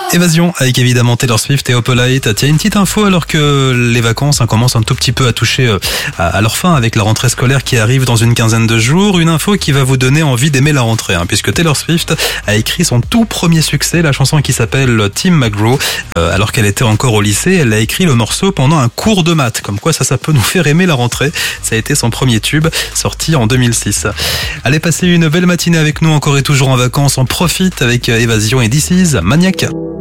Évasion avec évidemment Taylor Swift et Opalite. Tiens, une petite info alors que les vacances commencent un tout petit peu à toucher à leur fin avec la rentrée scolaire qui arrive dans une quinzaine de jours. Une info qui va vous donner envie d'aimer la rentrée, puisque Taylor Swift a écrit son tout premier succès, la chanson qui s'appelle Tim McGraw. Alors qu'elle était encore au lycée, elle a écrit le morceau pendant un cours de maths. Comme quoi ça peut nous faire aimer la rentrée. Ça a été son premier tube, sorti en 2006. Allez passer une belle matinée avec nous, encore et toujours en vacances. On profite avec Évasion et This Is Maniac.